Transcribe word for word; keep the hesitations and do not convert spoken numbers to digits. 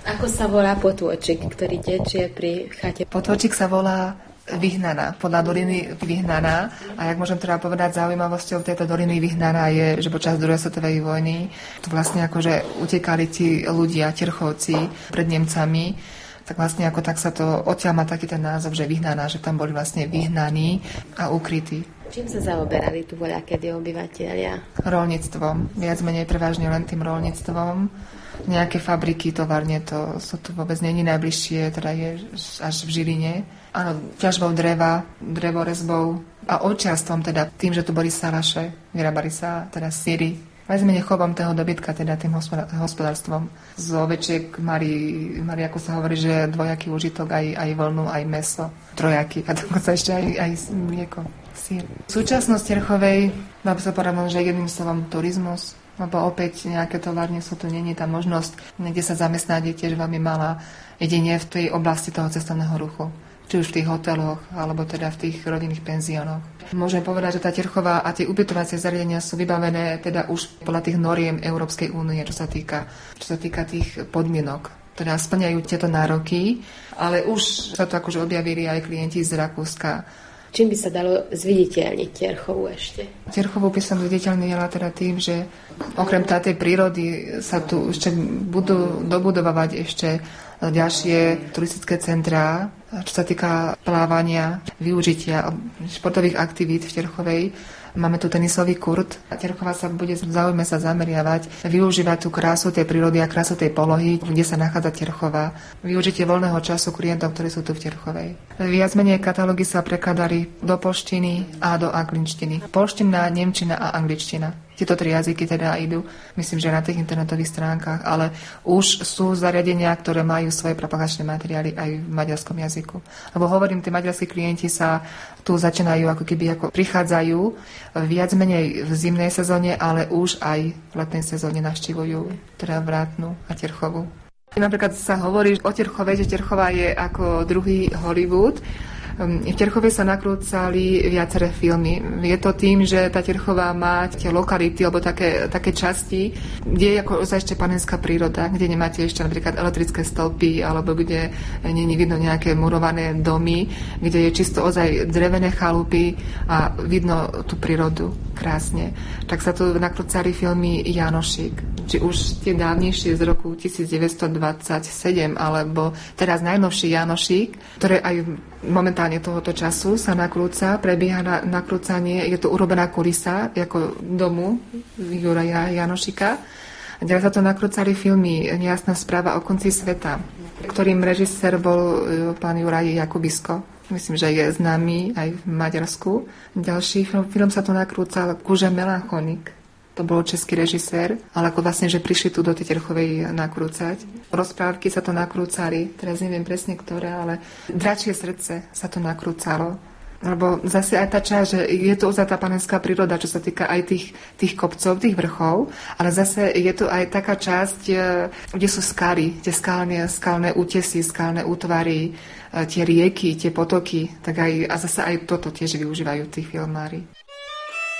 Ako sa volá potôčik, ktorý tečie pri chate? Potôčik sa volá Vyhnaná, podľa doliny Vyhnaná. A jak môžem teda povedať, zaujímavosťou tejto doliny Vyhnaná je, že počas druhej svetovej vojny tu vlastne akože utekali tí ľudia, Terchovci, pred Nemcami. Tak vlastne ako tak sa to, odtiaľ má taký ten názov, že Vyhnaná, že tam boli vlastne vyhnaní a ukrytí. Čím sa zaoberali tu voľakedy obyvateľia? Roľníctvom. Viac menej prevažne len tým roľníctvom. Nejaké fabriky, továrne, to sú tu vôbec není najbližšie, teda je až v Žiline. Áno, ťažbou dreva, drevorezbou a ovčiarstvom, teda tým, že tu boli salaše, vyrábali sa teda syry. Viac menej chovom toho dobytka, teda tým hospodárstvom. Z ovečiek mali, mali, ako sa hovorí, že dvojaký užitok, aj, aj vlnu, aj mäso, trojaký a dokonca ešte aj, aj mlieko, syr. Súčasnosť Terchovej, dá by sa povedať, že jedným slovom turizmus, lebo opäť nejaké továrne sú tu, není tá možnosť, kde sa zamestnať je tiež veľmi malá, jedine v tej oblasti toho cestovného ruchu. Či už v tých hoteloch, alebo teda v tých rodinných penziónoch. Môžem povedať, že tá Terchová a tie ubytovacie zariadenia sú vybavené teda už podľa tých noriem Európskej únie, čo sa týka, čo sa týka tých podmienok. Teda splňajú tieto nároky, ale už sa to akože objavili aj klienti z Rakúska. Čím by sa dalo zviditeľniť Terchovu ešte? Terchovú by som zviditeľnila teda tým, že okrem tej prírody sa tu ešte budú dobudovať ešte ďalšie turistické centrá, čo sa týka plávania, využitia športových aktivít v Terchovej. Máme tu tenisový kurt. Terchová sa bude zaujímavé sa zameriavať, využívať tú krásu tej prírody a krásu tej polohy, kde sa nachádza Terchová. Využitie voľného času klientov, ktorí sú tu v Terchovej. Viac menej katalógy sa prekladali do poľštiny a do angličtiny. Poľština, nemčina a angličtina. Tieto tri jazyky teda idú, myslím, že na tých internetových stránkach, ale už sú zariadenia, ktoré majú svoje propagačné materiály aj v maďarskom jazyku. Lebo hovorím, tí maďarskí klienti sa tu začínajú, ako keby ako prichádzajú viac menej v zimnej sezóne, ale už aj v letnej sezóne navštívujú teda Vrátnu a Terchovu. Napríklad sa hovorí o Terchovej, že Terchová je ako druhý Hollywood. V Terchovej sa nakrúcali viaceré filmy. Je to tým, že tá Terchová má tie lokality alebo také, také časti, kde je ako ešte panenská príroda, kde nemáte ešte napríklad elektrické stĺpy alebo kde nie je vidno nejaké murované domy, kde je čisto ozaj drevené chalupy a vidno tú prírodu krásne. Tak sa tu nakrúcali filmy Janošik, či už tie dávnejšie z roku devätnásťstodvadsaťsedem alebo teraz najnovší Janošik, ktoré aj momentálne tohoto času sa nakrúca, prebieha na, nakrúcanie, je to urobená kulisa ako domu Juraja Janošika. Ďalej sa to nakrúcali filmy Nejasná správa o konci sveta, ktorým režisér bol pán Juraj Jakubisko. Myslím, že je známy aj v Maďarsku. Ďalší film, film sa to nakrúcal Kúže melancholik. To bol český režisér, ale ako vlastne, že prišli tu do tej Terchovej nakrúcať. Rozprávky sa to nakrúcali, teraz neviem presne ktoré, ale Dračie srdce sa to nakrúcalo. Lebo zase aj tá časť, že je to ozaj tá panenská príroda, čo sa týka aj tých, tých kopcov, tých vrchov, ale zase je to aj taká časť, kde sú skaly, tie skalné, skalné útesy, skalné útvary, tie rieky, tie potoky, tak aj, a zase aj toto tiež využívajú tí filmári.